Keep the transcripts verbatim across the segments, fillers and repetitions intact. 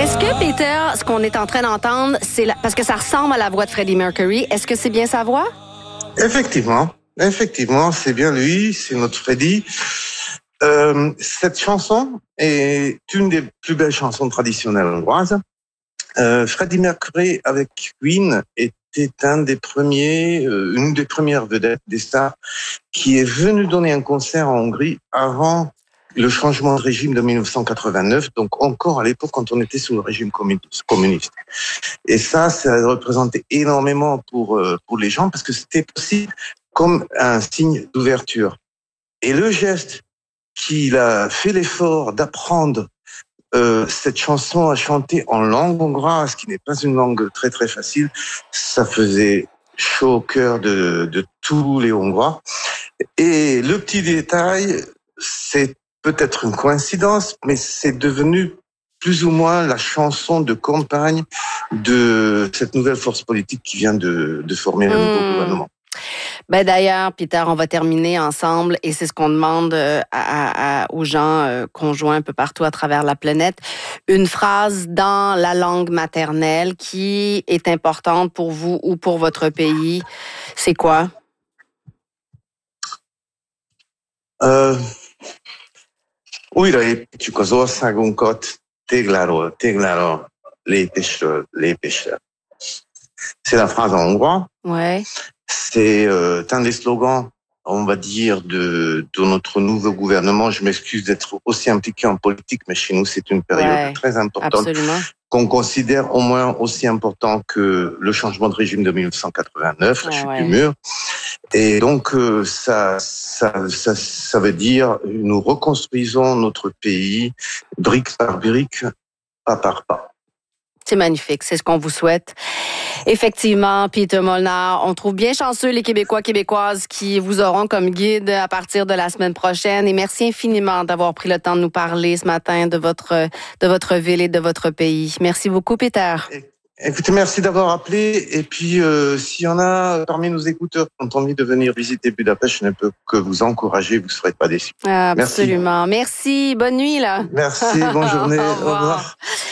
Est-ce que, Peter, ce qu'on est en train d'entendre, c'est la... parce que ça ressemble à la voix de Freddie Mercury, est-ce que c'est bien sa voix? Effectivement, effectivement, c'est bien lui, c'est notre Freddie. Euh, cette chanson est une des plus belles chansons traditionnelles hongroises. Euh, Freddie Mercury avec Queen était un des premiers, euh, une des premières vedettes, des stars, qui est venu donner un concert en Hongrie avant le changement de régime de dix-neuf cent quatre-vingt-neuf, donc encore à l'époque quand on était sous le régime communiste. Et ça, ça représentait énormément pour euh, pour les gens parce que c'était possible comme un signe d'ouverture. Et le geste qu'il a fait l'effort d'apprendre euh, cette chanson à chanter en langue hongroise, qui n'est pas une langue très très facile, ça faisait chaud au cœur de, de tous les Hongrois. Et le petit détail, c'est peut-être une coïncidence, mais c'est devenu plus ou moins la chanson de campagne de cette nouvelle force politique qui vient de, de former un nouveau mmh. gouvernement. Ben d'ailleurs, Peter, on va terminer ensemble et c'est ce qu'on demande à, à, à, aux gens euh, conjoints un peu partout à travers la planète. Une phrase dans la langue maternelle qui est importante pour vous ou pour votre pays. C'est quoi? Euh, újra építjük az országunkat tégláról, téglára, lépésről, lépésre. C'est la phrase en hongrois. Ouais. C'est euh, un des slogans, on va dire, de, de notre nouveau gouvernement. Je m'excuse d'être aussi impliqué en politique, mais chez nous, c'est une période ouais, très importante absolument. Qu'on considère au moins aussi important que le changement de régime de dix-neuf cent quatre-vingt-neuf, la chute ouais. du mur. Et donc, euh, ça, ça, ça, ça veut dire nous reconstruisons notre pays brique par brique, pas par pas. C'est magnifique, c'est ce qu'on vous souhaite. Effectivement, Peter Molnar, on trouve bien chanceux les Québécois, Québécoises qui vous auront comme guide à partir de la semaine prochaine. Et merci infiniment d'avoir pris le temps de nous parler ce matin de votre, de votre ville et de votre pays. Merci beaucoup, Peter. Écoutez, merci d'avoir appelé. Et puis, euh, s'il y en a parmi nos écouteurs qui ont envie de venir visiter Budapest, je ne peux que vous encourager, vous ne serez pas déçus. Absolument. Merci. merci. Bonne nuit, là. Merci. Bonne journée. Au revoir. Au revoir.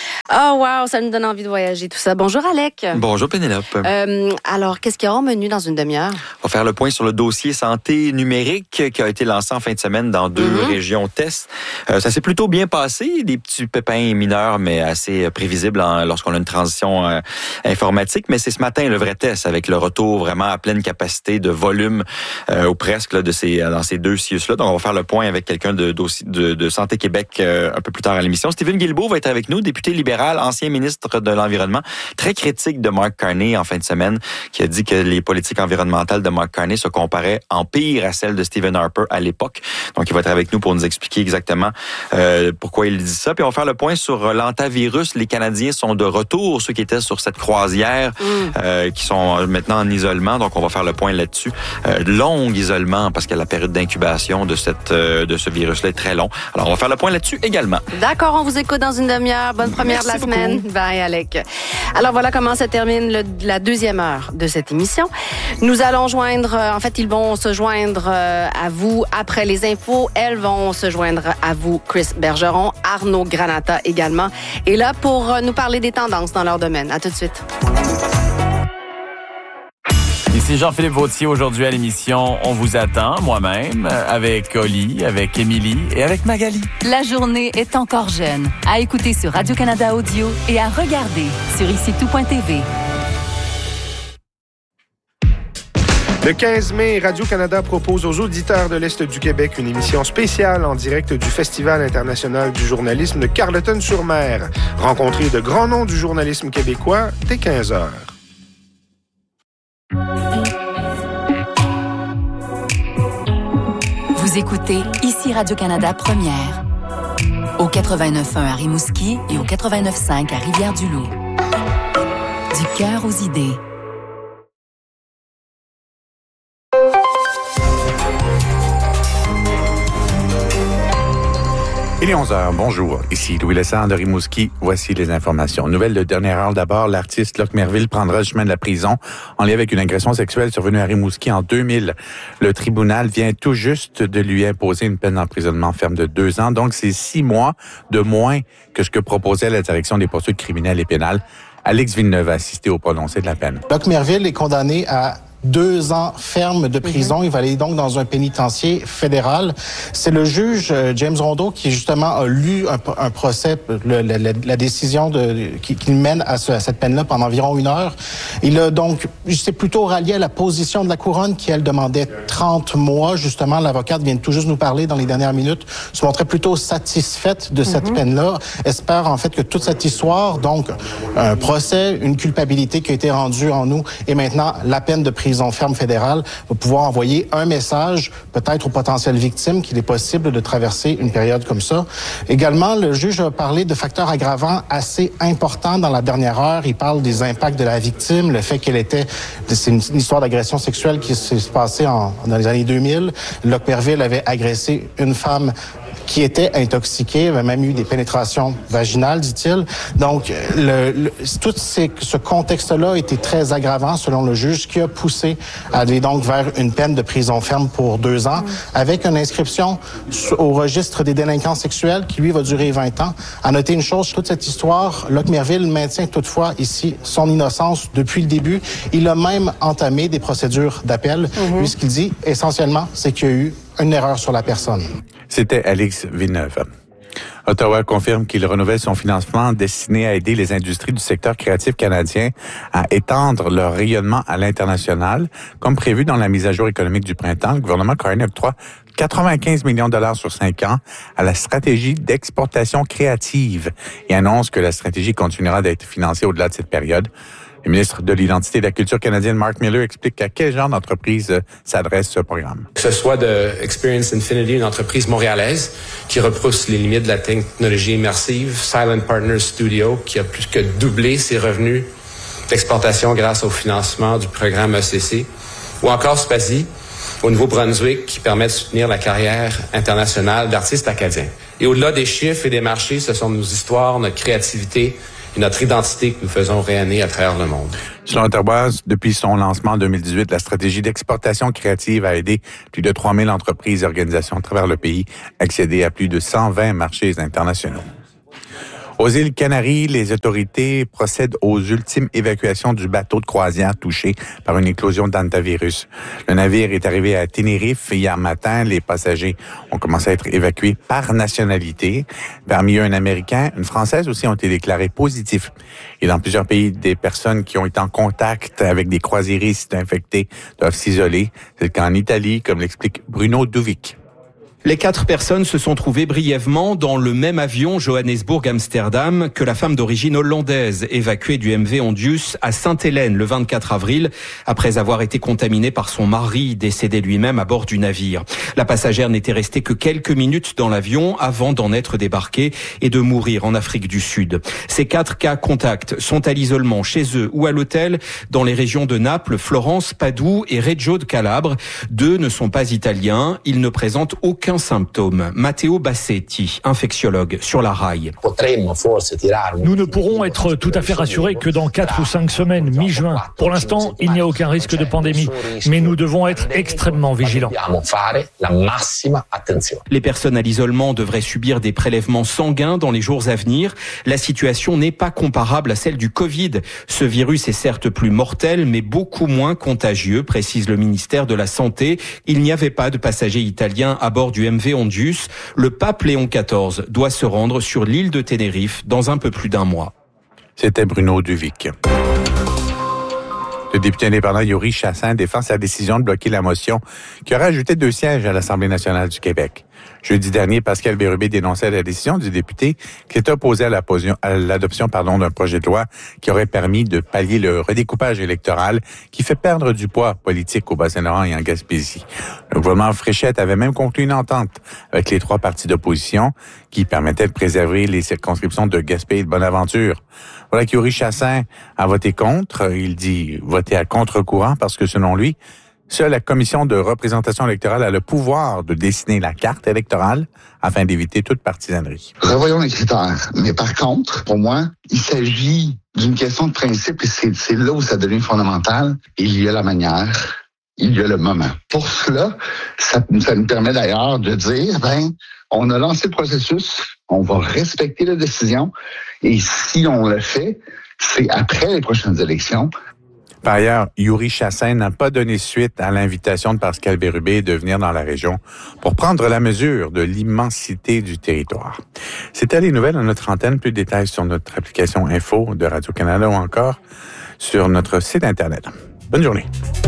Oh wow, ça nous donne envie de voyager, tout ça. Bonjour Alec. Bonjour Pénélope. Euh, alors, qu'est-ce qu'il y aura au menu dans une demi-heure? On va faire le point sur le dossier santé numérique qui a été lancé en fin de semaine dans deux mm-hmm. régions tests. Euh, ça s'est plutôt bien passé, des petits pépins mineurs, mais assez prévisibles en, lorsqu'on a une transition euh, informatique. Mais c'est ce matin le vrai test avec le retour vraiment à pleine capacité de volume euh, ou presque là, de ces, dans ces deux C I U S-là. Donc, on va faire le point avec quelqu'un de, de, de Santé Québec euh, un peu plus tard à l'émission. Steven Guilbeault va être avec nous, député libéral, ancien ministre de l'Environnement, très critique de Mark Carney en fin de semaine, qui a dit que les politiques environnementales de Mark Carney se comparaient en pire à celles de Stephen Harper à l'époque. Donc, il va être avec nous pour nous expliquer exactement euh, pourquoi il dit ça. Puis, on va faire le point sur l'antavirus. Les Canadiens sont de retour, ceux qui étaient sur cette croisière, mm. euh, qui sont maintenant en isolement. Donc, on va faire le point là-dessus. Euh, long isolement, parce que la période d'incubation de, cette, euh, de ce virus-là est très long. Alors, on va faire le point là-dessus également. D'accord, on vous écoute dans une demi-heure. Bonne première Merci de la beaucoup. Semaine. Bye, Alec. Alors, voilà comment se termine le, la deuxième heure de cette émission. Nous allons joindre, en fait, ils vont se joindre à vous après les infos. Elles vont se joindre à vous, Chris Bergeron, Arnaud Granata également. Et là, pour nous parler des tendances dans leur domaine. À tout de suite. Ici Jean-Philippe Vautier, aujourd'hui à l'émission On vous attend, moi-même, avec Oli, avec Émilie et avec Magali. La journée est encore jeune. À écouter sur Radio-Canada Audio et à regarder sur ici tout point t v. Le quinze mai, Radio-Canada propose aux auditeurs de l'Est du Québec une émission spéciale en direct du Festival international du journalisme de Carleton-sur-Mer. Rencontrez de grands noms du journalisme québécois dès quinze heures. Vous écoutez ici Radio-Canada Première. Au quatre-vingt-neuf point un à Rimouski et au quatre-vingt-neuf point cinq à Rivière-du-Loup. Du cœur aux idées. Il Il est onze heures, bonjour. Ici Louis Lessard de Rimouski. Voici les informations. Nouvelle de dernière heure d'abord, l'artiste Locke Merville prendra le chemin de la prison en lien avec une agression sexuelle survenue à Rimouski en deux mille. Le tribunal vient tout juste de lui imposer une peine d'emprisonnement ferme de deux ans. Donc, c'est six mois de moins que ce que proposait la direction des poursuites criminelles et pénales. Alex Villeneuve a assisté au prononcé de la peine. Locke Merville est condamné à deux ans ferme de prison. Mm-hmm. Il va aller donc dans un pénitencier fédéral. C'est le juge euh, James Rondeau qui, justement, a lu un, un procès, le, la, la décision de, qui, qui mène à, ce, à cette peine-là pendant environ une heure. Il a donc, c'est plutôt rallié à la position de la couronne qui, elle, demandait trente mois. Justement, l'avocate vient tout juste nous parler dans les dernières minutes, se montrait plutôt satisfaite de cette mm-hmm. peine-là. Espère, en fait, que toute cette histoire, donc, un procès, une culpabilité qui a été rendue en nous, et maintenant, la peine de prison prison ferme fédérale va pouvoir envoyer un message peut-être aux potentielles victimes qu'il est possible de traverser une période comme ça. Également, le juge a parlé de facteurs aggravants assez importants dans la dernière heure. Il parle des impacts de la victime, le fait qu'elle était... C'est une, une histoire d'agression sexuelle qui s'est passée en, dans les années deux mille. Locke Merville avait agressé une femme qui était intoxiquée, avait même eu des pénétrations vaginales, dit-il. Donc, le, le, tout ces, ce contexte-là a été très aggravant, selon le juge, ce qui a poussé à aller donc vers une peine de prison ferme pour deux ans, mmh. avec une inscription au registre des délinquants sexuels qui, lui, va durer vingt ans. À noter une chose, toute cette histoire, Locke Merville maintient toutefois ici son innocence depuis le début. Il a même entamé des procédures d'appel. Mmh. Lui, ce qu'il dit, essentiellement, c'est qu'il y a eu une erreur sur la personne. C'était Alex Villeneuve. Ottawa confirme qu'il renouvelle son financement destiné à aider les industries du secteur créatif canadien à étendre leur rayonnement à l'international. Comme prévu dans la mise à jour économique du printemps, le gouvernement Carney octroie quatre-vingt-quinze millions de dollars sur cinq ans à la stratégie d'exportation créative et annonce que la stratégie continuera d'être financée au-delà de cette période. Le ministre de l'Identité et de la Culture canadienne, Mark Miller, explique à quel genre d'entreprise s'adresse ce programme. Que ce soit de Experience Infinity, une entreprise montréalaise qui repousse les limites de la technologie immersive, Silent Partners Studio, qui a plus que doublé ses revenus d'exportation grâce au financement du programme E C C, ou encore Spazi, au Nouveau-Brunswick, qui permet de soutenir la carrière internationale d'artistes acadiens. Et au-delà des chiffres et des marchés, ce sont nos histoires, notre créativité, et notre identité que nous faisons rayonner à travers le monde. Selon Ottawa, depuis son lancement en deux mille dix-huit, la stratégie d'exportation créative a aidé plus de trois mille entreprises et organisations à travers le pays à accéder à plus de cent vingt marchés internationaux. Aux îles Canaries, les autorités procèdent aux ultimes évacuations du bateau de croisière touché par une éclosion d'hantavirus. Le navire est arrivé à Tenerife hier matin. Les passagers ont commencé à être évacués par nationalité. Parmi eux, un Américain, une Française aussi ont été déclarés positifs. Et dans plusieurs pays, des personnes qui ont été en contact avec des croisiéristes infectés doivent s'isoler. C'est le cas en Italie, comme l'explique Bruno Duvic. Les quatre personnes se sont trouvées brièvement dans le même avion Johannesburg-Amsterdam que la femme d'origine hollandaise évacuée du M V Ondius à Sainte-Hélène le vingt-quatre avril après avoir été contaminée par son mari décédé lui-même à bord du navire. La passagère n'était restée que quelques minutes dans l'avion avant d'en être débarquée et de mourir en Afrique du Sud. Ces quatre cas contacts sont à l'isolement chez eux ou à l'hôtel dans les régions de Naples, Florence, Padoue et Reggio de Calabre. Deux ne sont pas italiens, ils ne présentent aucun symptôme. Matteo Bassetti, infectiologue sur la rail. Nous ne pourrons être tout à fait rassurés que dans quatre ou cinq semaines, mi-juin. Pour l'instant, il n'y a aucun risque de pandémie, mais nous devons être extrêmement vigilants. Les personnes à l'isolement devraient subir des prélèvements sanguins dans les jours à venir. La situation n'est pas comparable à celle du Covid. Ce virus est certes plus mortel, mais beaucoup moins contagieux, précise le ministère de la Santé. Il n'y avait pas de passagers italiens à bord du M V Ondius. Le pape Léon quatorze doit se rendre sur l'île de Tenerife dans un peu plus d'un mois. C'était Bruno Duvic. Le député indépendant Yuri Chassin défend sa décision de bloquer la motion qui aurait ajouté deux sièges à l'Assemblée nationale du Québec. Jeudi dernier, Pascal Bérubé dénonçait la décision du député qui s'était opposé à, à l'adoption pardon, d'un projet de loi qui aurait permis de pallier le redécoupage électoral qui fait perdre du poids politique au Bas-Saint-Laurent et en Gaspésie. Le gouvernement Fréchette avait même conclu une entente avec les trois partis d'opposition qui permettait de préserver les circonscriptions de Gaspé et de Bonaventure. Voilà qu'Yuri Chassin a voté contre. Il dit voter à contre-courant parce que selon lui, Seule la commission de représentation électorale a le pouvoir de dessiner la carte électorale afin d'éviter toute partisanerie. Revoyons les critères. Mais par contre, pour moi, il s'agit d'une question de principe et c'est, c'est là où ça devient fondamental. Il y a la manière, il y a le moment. Pour cela, ça, ça nous permet d'ailleurs de dire, ben, on a lancé le processus, on va respecter la décision et si on le fait, c'est après les prochaines élections. Par ailleurs, Yuri Chassin n'a pas donné suite à l'invitation de Pascal Bérubé de venir dans la région pour prendre la mesure de l'immensité du territoire. C'était les nouvelles à notre antenne. Plus de détails sur notre application Info de Radio-Canada ou encore sur notre site Internet. Bonne journée.